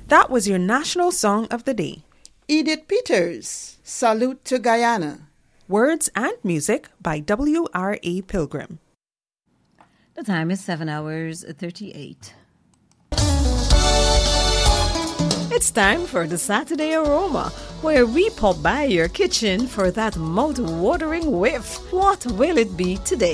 That was your national song of the day. Edith Peters, Salute to Guyana. Words and music by W.R.A. Pilgrim. The time is 7 hours 38. It's time for the Saturday Aroma, where we pop by your kitchen for that mouth-watering whiff. What will it be today?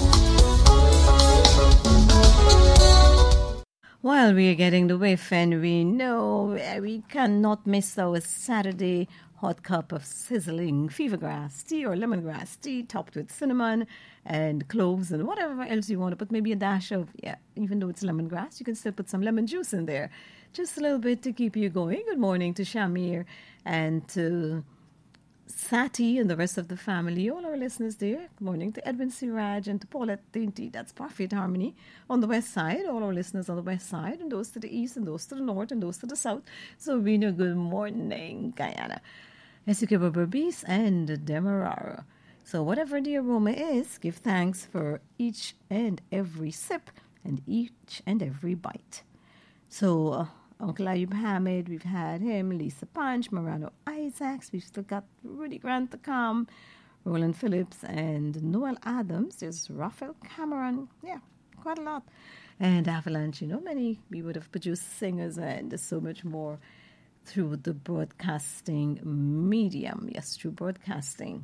While we are getting the whiff, and we know we cannot miss our Saturday hot cup of sizzling fevergrass tea or lemongrass tea topped with cinnamon and cloves and whatever else you want to put, maybe a dash of, even though it's lemongrass, you can still put some lemon juice in there. Just a little bit to keep you going. Good morning to Shamir and to Sati and the rest of the family, all our listeners there. Good morning to Edwin Siraj and to Paulette Dainty, that's Parfait Harmony on the west side, all our listeners on the west side, and those to the east, and those to the north, and those to the south. So we know good morning, Guyana. Esukeba Berbice and Demerara. So whatever the aroma is, give thanks for each and every sip and each and every bite. So Uncle Ayub Hamid, we've had him, Lisa Punch, Morano Isaacs, we've still got Rudy Grant to come, Roland Phillips and Noel Adams, there's Raphael Cameron, quite a lot. And Avalanche, many, we would have produced singers and there's so much more through the broadcasting medium. Yes, through broadcasting.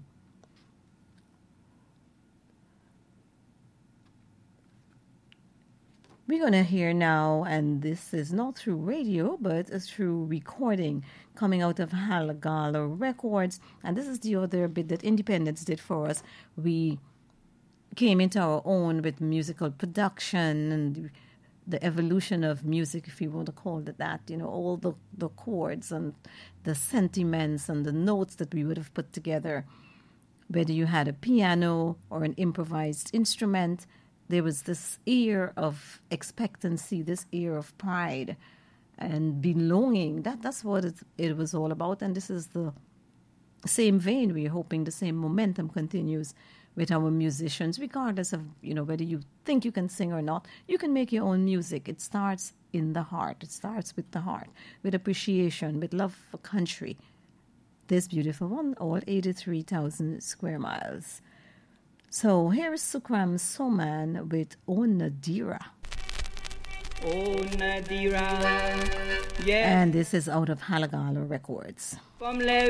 We're going to hear now, and this is not through radio, but it's through recording coming out of Halagala Records. And this is the other bit that Independence did for us. We came into our own with musical production and the evolution of music, if you want to call it that, all the chords and the sentiments and the notes that we would have put together. Whether you had a piano or an improvised instrument, there was this air of expectancy, this air of pride and belonging. That's what it was all about. And this is the same vein. We're hoping the same momentum continues with our musicians, regardless of, whether you think you can sing or not. You can make your own music. It starts in the heart. It starts with the heart, with appreciation, with love for country. This beautiful one, all 83,000 square miles. So here is Sukram Soman with O Nadira. O Nadira, yeah. And this is out of Halagala Records. From